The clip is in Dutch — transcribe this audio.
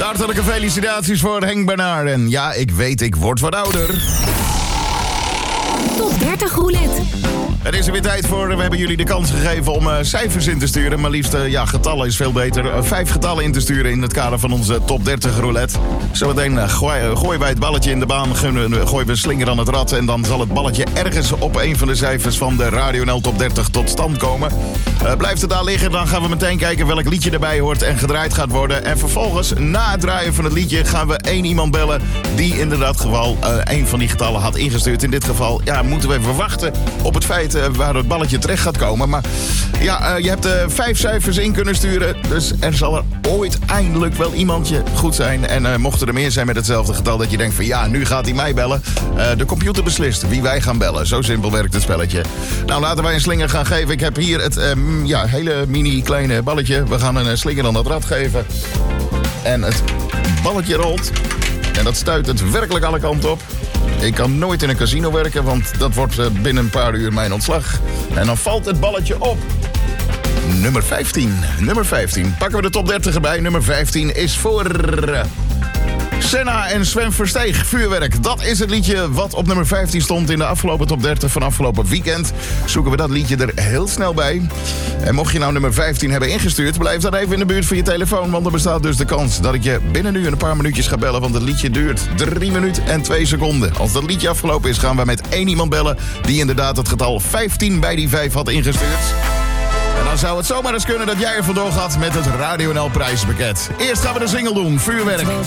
Hartelijke felicitaties voor Henk Bernard. En ja, ik weet, ik word wat ouder. Top 30 roulette. Het is er weer tijd voor. We hebben jullie de kans gegeven om cijfers in te sturen. Maar liefst, getallen is veel beter. 5 getallen in te sturen in het kader van onze top 30 roulette. Zometeen gooien wij het balletje in de baan. Gooien we een slinger aan het rad. En dan zal het balletje ergens op een van de cijfers van de Radio NL Top 30 tot stand komen. Blijft het daar liggen, dan gaan we meteen kijken welk liedje erbij hoort en gedraaid gaat worden. En vervolgens, na het draaien van het liedje, gaan we 1 iemand bellen die inderdaad een van die getallen had ingestuurd. In dit geval moeten we even wachten op het feit waar het balletje terecht gaat komen. Maar je hebt 5 cijfers in kunnen sturen. Dus er zal er ooit eindelijk wel iemandje goed zijn. En mochten er meer zijn met hetzelfde getal dat je denkt van nu gaat hij mij bellen. De computer beslist wie wij gaan bellen. Zo simpel werkt het spelletje. Nou, laten wij een slinger gaan geven. Ik heb hier het hele mini kleine balletje. We gaan een slinger aan dat rad geven. En het balletje rolt. En dat stuit het werkelijk alle kanten op. Ik kan nooit in een casino werken, want dat wordt binnen een paar uur mijn ontslag. En dan valt het balletje op. Nummer 15. Nummer 15. Pakken we de top 30 erbij. Nummer 15 is voor Senna en Sven Versteeg. Vuurwerk. Dat is het liedje wat op nummer 15 stond in de afgelopen top 30 van afgelopen weekend. Zoeken we dat liedje er heel snel bij. En mocht je nou nummer 15 hebben ingestuurd, blijf dan even in de buurt van je telefoon. Want er bestaat dus de kans dat ik je binnen nu een paar minuutjes ga bellen. Want het liedje duurt 3 minuten en 2 seconden. Als dat liedje afgelopen is, gaan we met 1 iemand bellen die inderdaad het getal 15 bij die 5 had ingestuurd. En dan zou het zomaar eens kunnen dat jij er vandoor gaat met het Radio NL prijspakket. Eerst gaan we de single doen. Vuurwerk. Het was